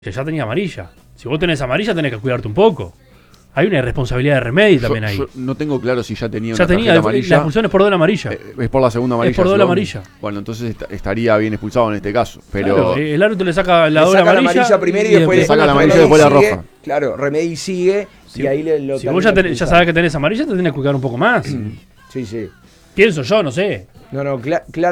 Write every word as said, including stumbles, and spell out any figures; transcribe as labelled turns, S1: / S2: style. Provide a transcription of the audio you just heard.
S1: Que ya tenía amarilla. Si vos tenés amarilla, tenés que cuidarte un poco. Hay una irresponsabilidad de Remedi
S2: Yo,
S1: también ahí.
S2: yo no tengo claro si ya tenía
S1: Ya
S2: una
S1: tenía,
S2: tarjeta
S1: la
S2: amarilla.
S1: expulsión es por doble amarilla.
S2: Eh, es por la segunda amarilla.
S1: Es por doble
S2: Slon.
S1: amarilla.
S2: Bueno, entonces est estaría bien expulsado en este caso. Pero
S1: Claro, el árbitro le saca la
S3: le
S1: doble
S3: saca
S1: amarilla,
S3: la amarilla primero y,
S2: y
S3: después
S2: le saca la amarilla y
S3: Remedi
S2: después la
S3: sigue,
S2: roja.
S3: Claro, Remedi sigue
S1: Si,
S3: y ahí le lo
S1: si vos ya, tenés, ya sabés que tenés amarilla, te tenés que cuidar un poco más.
S3: Sí, sí.
S1: Pienso yo, no sé.
S3: No, no, cla claro.